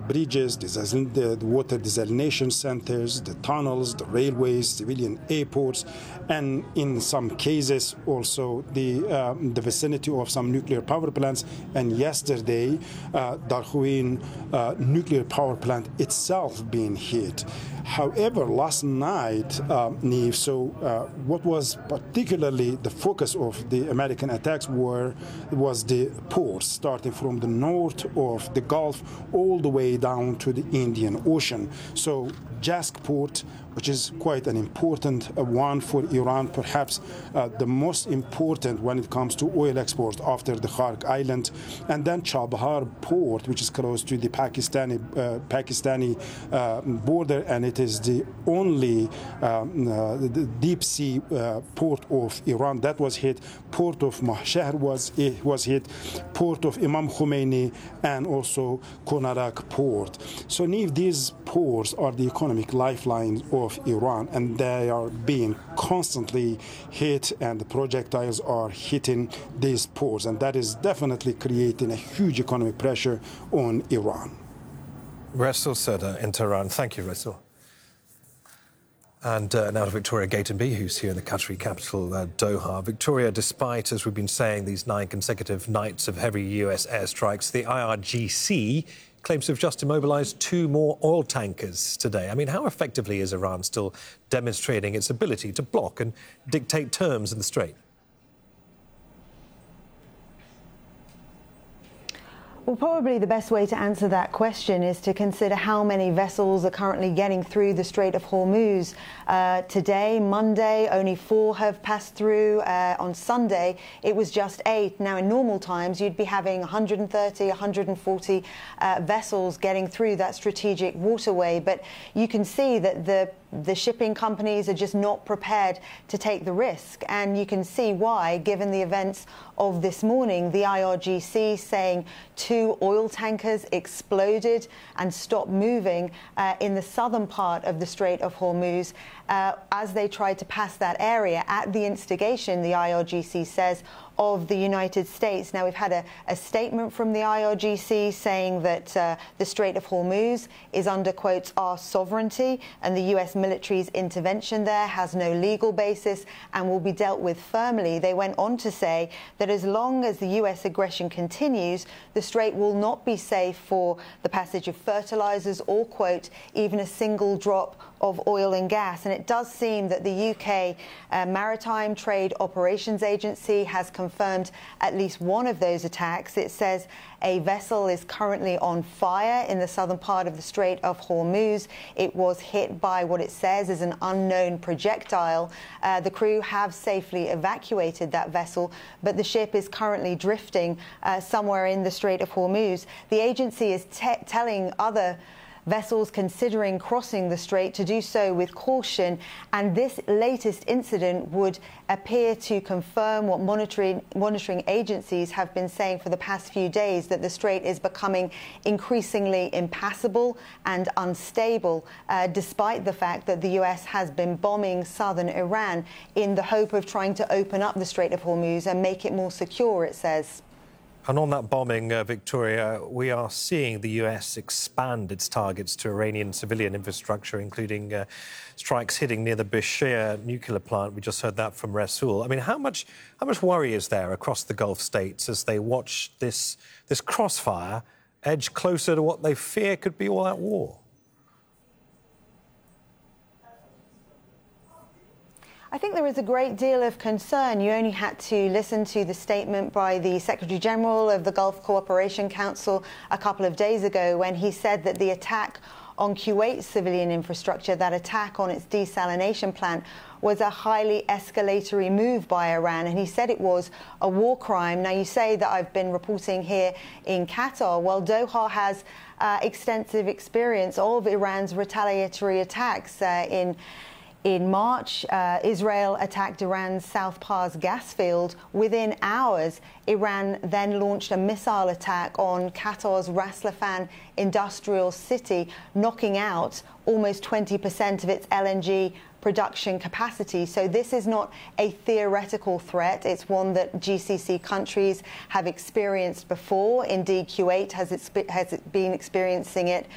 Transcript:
bridges, the water desalination centers, the tunnels, the railways, civilian airports, and in some cases also the vicinity of some nuclear power plants. And yesterday, Darqouen nuclear power plant itself being hit. However, last night, Neve, what was particularly the focus of the American attacks was the ports, starting from the north of the Gulf all the way down to the Indian Ocean. So Jask port, which is quite an important one for Iran, perhaps the most important when it comes to oil export after the Khark Island, and then Chabahar port, which is close to the Pakistani border, and it is the only the deep sea port of Iran that was hit. Port of Mahshahr was hit, port of Imam Khomeini, and also Konarak port. So Neve, these ports are the economic lifeline of Iran, and they are being constantly hit, and the projectiles are hitting these ports, and that is definitely creating a huge economic pressure on Iran. Rasool Serdar in Tehran. Thank you, Rasool. And now to Victoria Gatenby, who's here in the Qatari capital, Doha. Victoria, despite, as we've been saying, these 9 consecutive nights of heavy US airstrikes, the IRGC claims to have just immobilised 2 more oil tankers today. I mean, how effectively is Iran still demonstrating its ability to block and dictate terms in the Strait? Well, probably the best way to answer that question is to consider how many vessels are currently getting through the Strait of Hormuz. Today, Monday, only 4 have passed through. On Sunday, it was just 8. Now, in normal times, you'd be having 130, 140 vessels getting through that strategic waterway. But you can see that the shipping companies are just not prepared to take the risk. And you can see why, given the events of this morning, the IRGC saying 2 oil tankers exploded and stopped moving in the southern part of the Strait of Hormuz as they tried to pass that area at the instigation, the IRGC says, of the United States. Now, we've had a statement from the IRGC saying that the Strait of Hormuz is under, quotes, our sovereignty, and the US military's intervention there has no legal basis and will be dealt with firmly. They went on to say that as long as the US aggression continues, the Strait will not be safe for the passage of fertilizers or, quote, even a single drop of oil and gas. And it does seem that the UK Maritime Trade Operations Agency has confirmed at least one of those attacks. It says a vessel is currently on fire in the southern part of the Strait of Hormuz. It was hit by what it says is an unknown projectile. The crew have safely evacuated that vessel, but the ship is currently drifting somewhere in the Strait of Hormuz. The agency is telling other vessels considering crossing the strait to do so with caution, and this latest incident would appear to confirm what monitoring agencies have been saying for the past few days, that the strait is becoming increasingly impassable and unstable, despite the fact that the US has been bombing southern Iran in the hope of trying to open up the Strait of Hormuz and make it more secure, it says. And on that bombing, Victoria, we are seeing the US expand its targets to Iranian civilian infrastructure, including strikes hitting near the Bushehr nuclear plant. We just heard that from Rasool. I mean, how much worry is there across the Gulf states as they watch this crossfire edge closer to what they fear could be all-out war? I think there is a great deal of concern. You only had to listen to the statement by the Secretary General of the Gulf Cooperation Council a couple of days ago when he said that the attack on Kuwait's civilian infrastructure, that attack on its desalination plant, was a highly escalatory move by Iran, and he said it was a war crime. Now, you say that I've been reporting here in Qatar. Well, Doha has extensive experience of Iran's retaliatory attacks. In March, Israel attacked Iran's South Pars gas field. Within hours, Iran then launched a missile attack on Qatar's Ras Laffan industrial city, knocking out almost 20% of its LNG production capacity. So this is not a theoretical threat. It's one that GCC countries have experienced before. Indeed, Kuwait has been experiencing it